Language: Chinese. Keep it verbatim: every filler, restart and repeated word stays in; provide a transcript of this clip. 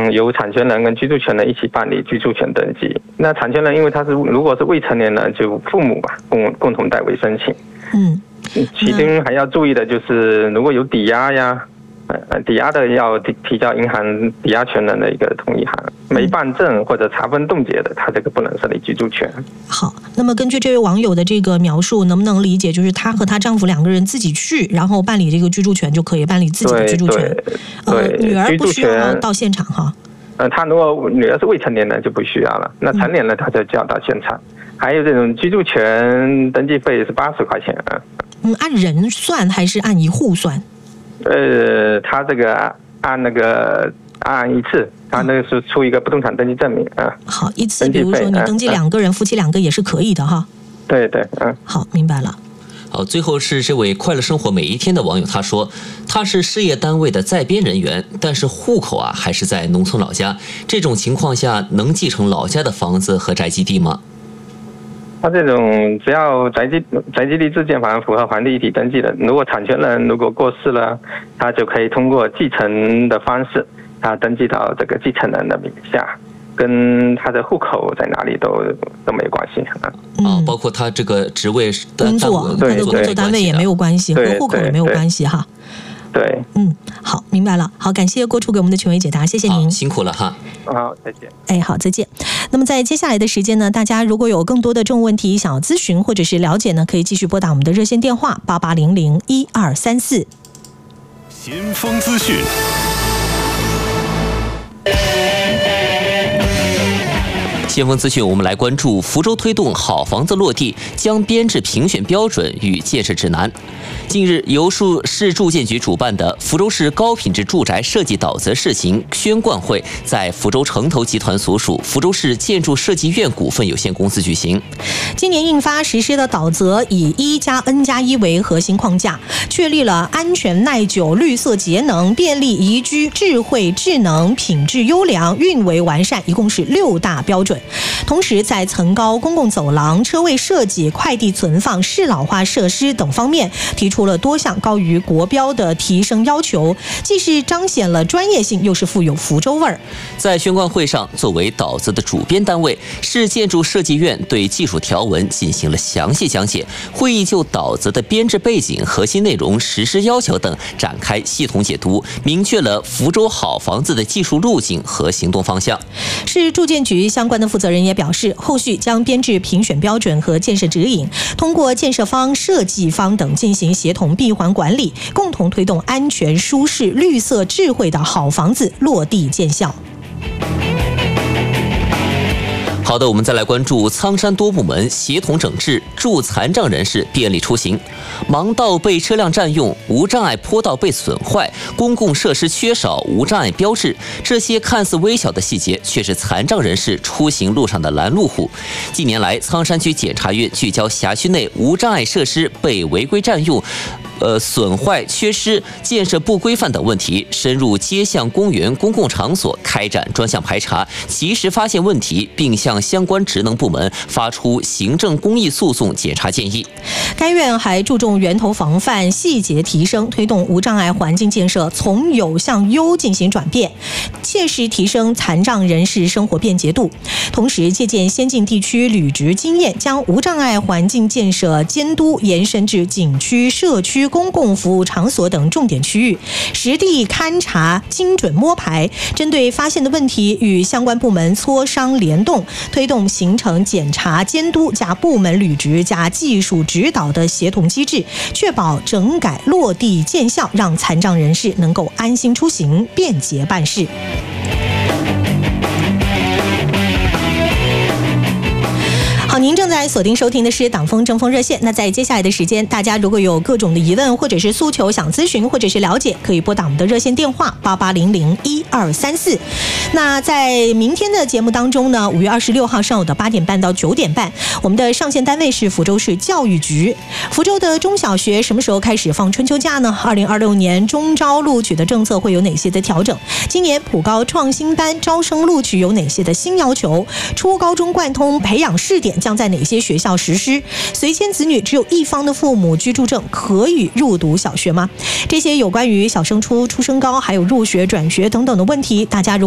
嗯，由产权人跟居住权人一起办理居住权登记。那产权人因为他是如果是未成年人，就父母吧共共同代为申请。 嗯， 其中还要注意的就是，如果有抵押呀，呃，抵押的要提提交银行抵押权人的一个同意函。没办证或者查封冻结的，他这个不能设立居住权。 好，那么根据这位网友的这个描述，能不能理解就是她和她丈夫两个人自己去，然后办理这个居住权就可以办理自己的居住权？ 对， 呃，女儿不需要到现场哈。 呃，他如果女儿是未成年人就不需要了，那成年人他就要到现场。嗯、还有这种居住权登记费是八十块钱啊。 嗯，按人算还是按一户算？ 呃，他这个按那个按一次。他那个是出一个不动产登记证明啊。 好，一次，比如说你登记两个人，夫妻两个也是可以的哈。 对对，嗯。 好，明白了。 好，最后是这位快乐生活每一天的网友，他说他是事业单位的在编人员，但是户口啊还是在农村老家，这种情况下能继承老家的房子和宅基地吗？ 他这种只要宅基宅基地自建房符合房地一体登记的，如果产权人如果过世了，他就可以通过继承的方式。他登记到这个继承人的名下，跟他的户口在哪里都都没有关系啊。 哦，包括他这个职位、 工作，他的工作单位也没有关系，和户口也没有关系哈。 对， 嗯，好，明白了。好，感谢郭处给我们的权威解答，谢谢您， 辛苦了哈。 好，再见。 哎，好，再见。那么在接下来的时间呢，大家如果有更多的这种问题想要咨询或者是了解呢，可以继续拨打我们的热线电话八八零零一二三四。 先锋资讯。 先锋资讯，我们来关注福州推动好房子落地，将编制评选标准与建设指南。近日，由市住建局主办的福州市高品质住宅设计导则试行宣贯会在福州城投集团所属福州市建筑设计院股份有限公司举行。 今年印发实施的导则以一加 N 加一为核心框架，确立了安全耐久、绿色节能、便利宜居、智慧智能、品质优良、运维完善，一共是六大标准。同时，在层高、公共走廊、车位设计、快递存放、适老化设施等方面，提出了多项高于国标的提升要求，既是彰显了专业性，又是富有福州味儿。 在宣贯会上，作为导则的主编单位，市建筑设计院对技术条文进行了详细讲解。会议就导则的编制背景、核心内容、实施要求等展开系统解读，明确了福州好房子的技术路径和行动方向。 市住建局相关的负责人也表示，后续将编制评选标准和建设指引，通过建设方、设计方等进行协同闭环管理，共同推动安全、舒适、绿色、智慧的好房子落地见效。 好的，我们再来关注苍山多部门协同整治，助残障人士便利出行。盲道被车辆占用，无障碍坡道被损坏，公共设施缺少无障碍标志，这些看似微小的细节，却是残障人士出行路上的拦路虎。近年来，苍山区检察院聚焦辖区内无障碍设施被违规占用、呃损坏、缺失、建设不规范等问题，深入街巷、公园、公共场所开展专项排查，及时发现问题，并向相关职能部门发出行政公益诉讼检查建议。 该院还注重源头防范、细节提升，推动无障碍环境建设从有向优进行转变，切实提升残障人士生活便捷度。同时，借鉴先进地区履职经验，将无障碍环境建设监督延伸至景区、社区、公共服务场所等重点区域，实地勘察、精准摸排，针对发现的问题与相关部门磋商联动，推动形成检查、监督加部门履职加技术指导的协同机制，确保整改落地见效，让残障人士能够安心出行、便捷办事。好，您正在锁定收听的是党风正风热线。那在接下来的时间，大家如果有各种的疑问或者是诉求想咨询或者是了解，可以拨打我们的热线电话八八零零一二三四。那在明天的节目当中呢，五月二十六号上午的八点半到九点半，我们的上线单位是福州市教育局。福州的中小学什么时候开始放春秋假呢？二零二六年中招录取的政策会有哪些的调整？今年普高创新班招生录取有哪些的新要求？初高中贯通培养试点将在哪些学校实施？随迁子女只有一方的父母居住证可以入读小学吗？这些有关于小升初、初升高还有入学转学等等的问题，大家如果